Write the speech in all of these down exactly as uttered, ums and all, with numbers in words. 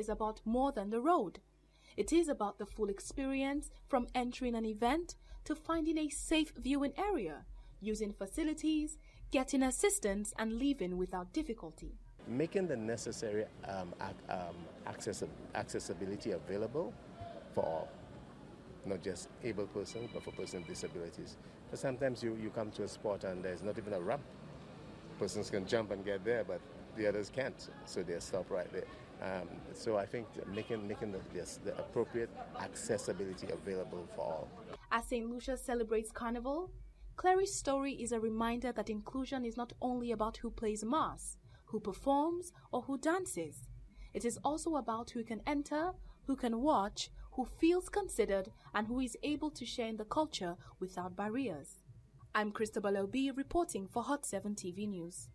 is about more than the road. It is about the full experience, from entering an event to finding a safe viewing area, using facilities, getting assistance, and leaving without difficulty. Making the necessary um, um, access, accessibility available for all, not just able persons, but for persons with disabilities. But sometimes you, you come to a spot and there's not even a ramp. Persons can jump and get there, but the others can't, so they stop right there. Um, so I think making, making the, yes, the appropriate accessibility available for all. As Saint Lucia celebrates Carnival, Clary's story is a reminder that inclusion is not only about who plays mass, who performs, or who dances. It is also about who can enter, who can watch, who feels considered, and who is able to share in the culture without barriers. I'm Christabel Obi reporting for Hot seven T V News.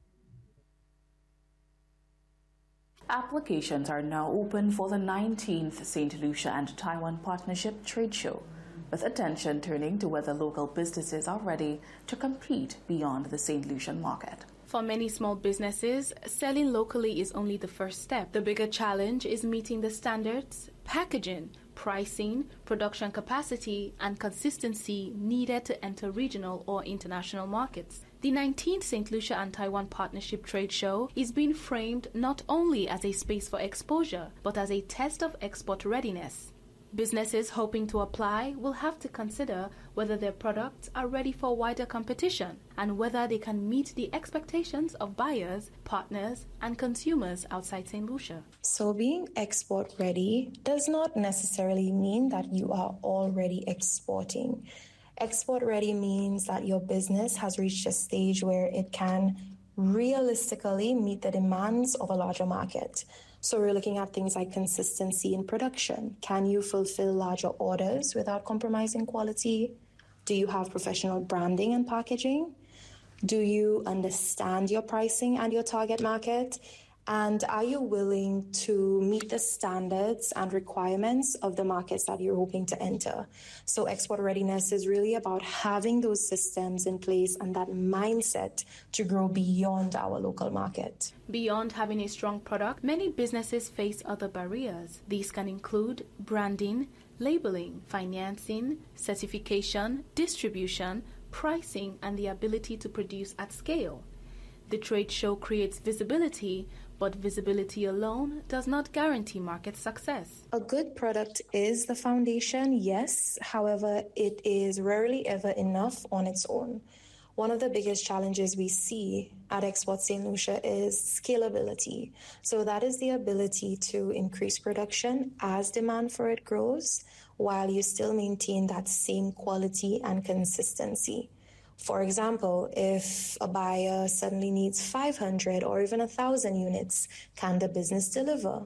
Applications are now open for the nineteenth Saint Lucia and Taiwan Partnership Trade Show, with attention turning to whether local businesses are ready to compete beyond the Saint Lucian market. For many small businesses, selling locally is only the first step. The bigger challenge is meeting the standards, packaging, pricing, production capacity, and consistency needed to enter regional or international markets. The nineteenth Saint Lucia and Taiwan Partnership Trade Show is being framed not only as a space for exposure, but as a test of export readiness. Businesses hoping to apply will have to consider whether their products are ready for wider competition and whether they can meet the expectations of buyers, partners, and consumers outside Saint Lucia. So being export ready does not necessarily mean that you are already exporting. Export ready means that your business has reached a stage where it can realistically meet the demands of a larger market. So we're looking at things like consistency in production. Can you fulfill larger orders without compromising quality? Do you have professional branding and packaging? Do you understand your pricing and your target market? And are you willing to meet the standards and requirements of the markets that you're hoping to enter? So export readiness is really about having those systems in place and that mindset to grow beyond our local market. Beyond having a strong product, many businesses face other barriers. These can include branding, labeling, financing, certification, distribution, pricing, and the ability to produce at scale. The trade show creates visibility, but visibility alone does not guarantee market success. A good product is the foundation, yes. However, it is rarely ever enough on its own. One of the biggest challenges we see at Export Saint Lucia is scalability. So that is the ability to increase production as demand for it grows, while you still maintain that same quality and consistency. For example, if a buyer suddenly needs five hundred or even one thousand units, can the business deliver?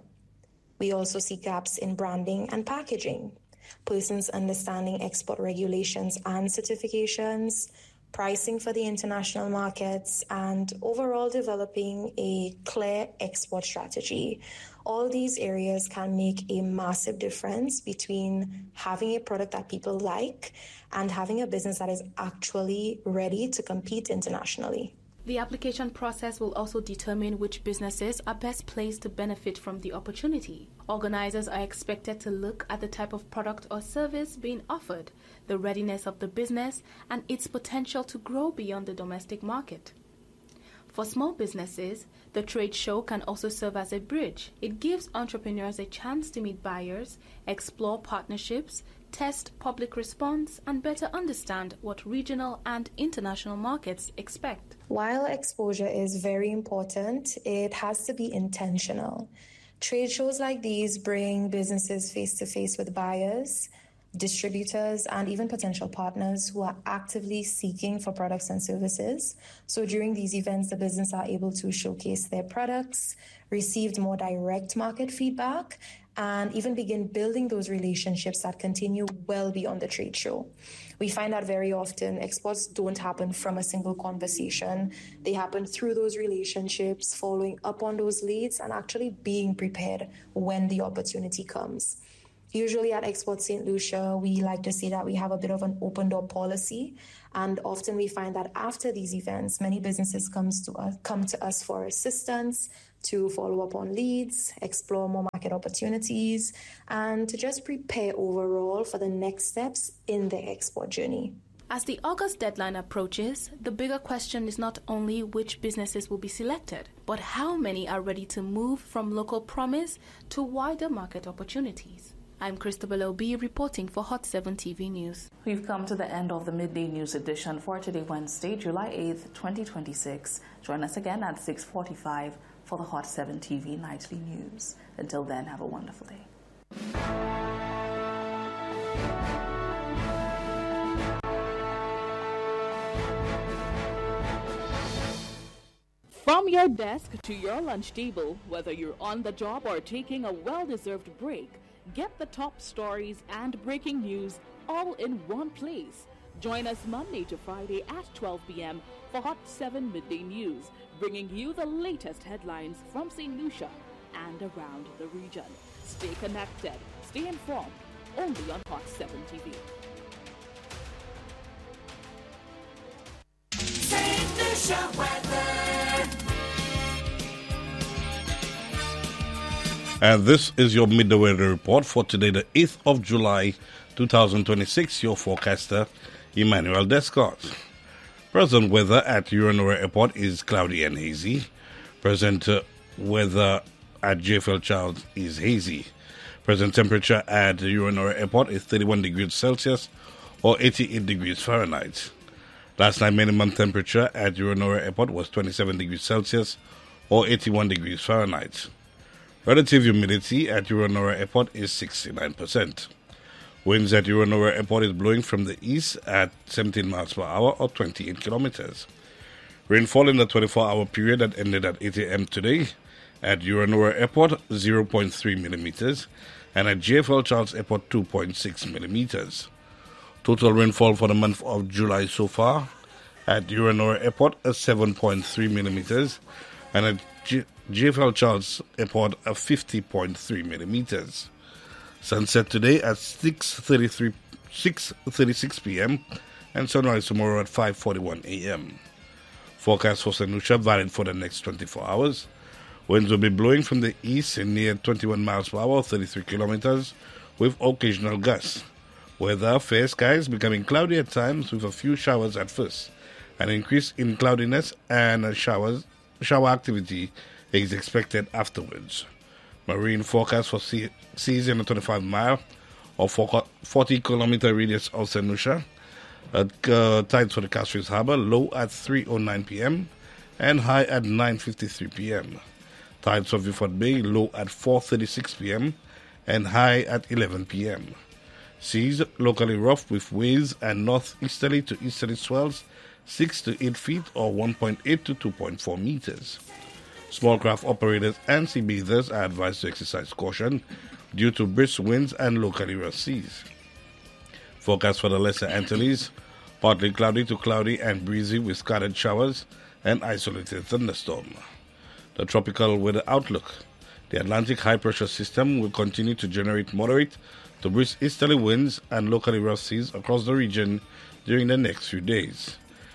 We also see gaps in branding and packaging, persons understanding export regulations and certifications, pricing for the international markets, and overall developing a clear export strategy. All these areas can make a massive difference between having a product that people like and having a business that is actually ready to compete internationally. The application process will also determine which businesses are best placed to benefit from the opportunity. Organizers are expected to look at the type of product or service being offered, the readiness of the business, and its potential to grow beyond the domestic market. For small businesses, the trade show can also serve as a bridge. It gives entrepreneurs a chance to meet buyers, explore partnerships, test public response, and better understand what regional and international markets expect. While exposure is very important, it has to be intentional. Trade shows like these bring businesses face-to-face with buyers, distributors, and even potential partners who are actively seeking for products and services. So during these events, the business are able to showcase their products, receive more direct market feedback, and even begin building those relationships that continue well beyond the trade show. We find that very often exports don't happen from a single conversation. They happen through those relationships, following up on those leads, and actually being prepared when the opportunity comes. Usually at Export Saint Lucia, we like to say that we have a bit of an open door policy, and often we find that after these events, many businesses comes to us, come to us for assistance, to follow up on leads, explore more market opportunities, and to just prepare overall for the next steps in their export journey. As the August deadline approaches, the bigger question is not only which businesses will be selected, but how many are ready to move from local promise to wider market opportunities. I'm Christabel Obi reporting for Hot seven T V News. We've come to the end of the Midday News edition for today, Wednesday, July eighth, twenty twenty-six. Join us again at six forty-five for the Hot seven T V Nightly News. Until then, have a wonderful day. From your desk to your lunch table, whether you're on the job or taking a well-deserved break, get the top stories and breaking news all in one place. Join us Monday to Friday at twelve p.m. for Hot seven Midday News, bringing you the latest headlines from Saint Lucia and around the region. Stay connected, stay informed, only on Hot seven T V. Saint Lucia weather. And this is your midday weather report for today, the eighth of July, two thousand twenty-six. Your forecaster, Emmanuel Descartes. Present weather at Uranoré Airport is cloudy and hazy. Present uh, weather at J F L Charles is hazy. Present temperature at Uranoré Airport is thirty-one degrees Celsius or eighty-eight degrees Fahrenheit. Last night minimum temperature at Uranoré Airport was twenty-seven degrees Celsius or eighty-one degrees Fahrenheit. Relative humidity at Uranoré Airport is sixty-nine percent. Winds at Uranoré Airport is blowing from the east at seventeen miles per hour or twenty-eight kilometers. Rainfall in the twenty-four hour period that ended at eight a.m. today at Uranoré Airport zero point three millimeters and at J F L Charles Airport two point six millimeters. Total rainfall for the month of July so far at Uranoré Airport is seven point three millimeters and at G- J F L Charles Airport of fifty point three millimeters. Sunset today at six thirty-six p.m. and sunrise tomorrow at five forty-one a.m. Forecast for Saint Lucia valid for the next twenty-four hours. Winds will be blowing from the east in near twenty-one miles per hour, thirty-three kilometers, with occasional gusts. Weather, fair skies becoming cloudy at times with a few showers at first. An increase in cloudiness and showers, shower activity is expected afterwards. Marine forecast for sea, seas in a twenty-five mile or forty kilometer radius of Saint Lucia. Uh, tides for the Castries Harbour low at three oh nine p.m. and high at nine fifty-three p.m. Tides for Vieux-Fort Bay low at four thirty-six p.m. and high at eleven p.m. Seas locally rough with waves and northeasterly to easterly swells six to eight feet or one point eight to two point four meters. Small craft operators and sea bathers are advised to exercise caution due to brisk winds and locally rough seas. Forecast for the Lesser Antilles, partly cloudy to cloudy and breezy with scattered showers and isolated thunderstorm. The tropical weather outlook. The Atlantic high pressure system will continue to generate moderate to brisk easterly winds and locally rough seas across the region during the next few days.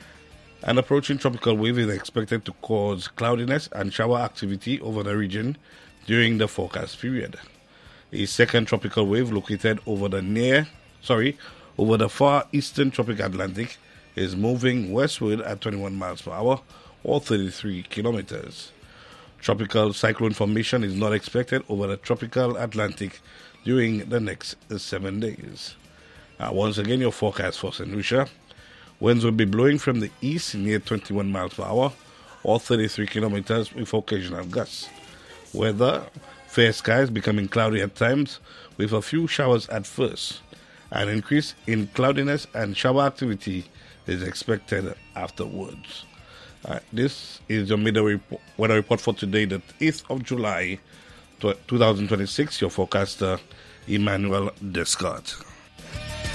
An approaching tropical wave is expected to cause cloudiness and shower activity over the region during the forecast period. A second tropical wave located over the near, sorry, over the far eastern tropic Atlantic is moving westward at twenty-one miles per hour or thirty-three kilometers. Tropical cyclone formation is not expected over the tropical Atlantic during the next seven days. Uh, once again, your forecast for Saint Lucia. Winds will be blowing from the east near twenty-one miles per hour or thirty-three kilometers with occasional gusts. Weather, fair skies becoming cloudy at times with a few showers at first. An increase in cloudiness and shower activity is expected afterwards. Uh, this is your midday weather report for today, the eighth of July, two thousand twenty-six. Your forecaster, Emmanuel Descartes.